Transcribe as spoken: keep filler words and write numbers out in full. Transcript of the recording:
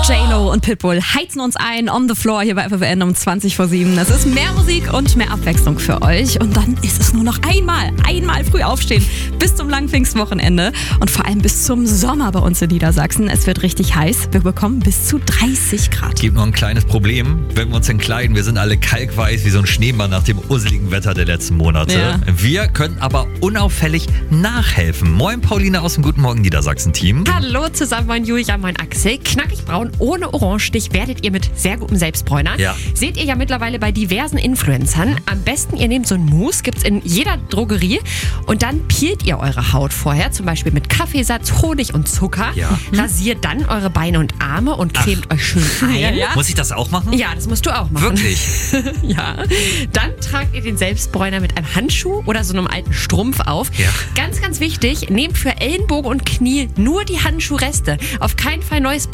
J-Lo und Pitbull heizen uns ein on the floor hier bei F F N um zwanzig vor sieben. Es ist mehr Musik und mehr Abwechslung für euch. Und dann ist es nur noch einmal, einmal früh aufstehen bis zum langen Pfingstwochenende. Und vor allem bis zum Sommer bei uns in Niedersachsen. Es wird richtig heiß. Wir bekommen bis zu dreißig Grad. Gibt nur ein kleines Problem, wenn wir uns entkleiden. Wir sind alle kalkweiß wie so ein Schneemann nach dem usseligen Wetter der letzten Monate. Ja. Wir können aber unauffällig nachhelfen. Moin Pauline aus dem Guten Morgen Niedersachsen-Team. Hallo zusammen, moin Julia, moin Axel. Knackig braun, ohne Orangestich werdet ihr mit sehr gutem Selbstbräuner. Ja. Seht ihr ja mittlerweile bei diversen Influencern. Am besten, ihr nehmt so ein Mousse, gibt's in jeder Drogerie. Und dann peelt ihr eure Haut vorher, zum Beispiel mit Kaffeesatz, Honig und Zucker. Ja. Rasiert dann eure Beine und Arme und cremt euch schön ein. Ja, ja. Muss ich das auch machen? Ja, das musst du auch machen. Wirklich? Ja. Dann tragt ihr den Selbstbräuner mit einem Handschuh oder so einem alten Strumpf auf. Ja. Ganz, ganz wichtig, nehmt für Ellenbogen und Knie nur die Handschuhreste. Auf keinen Fall neues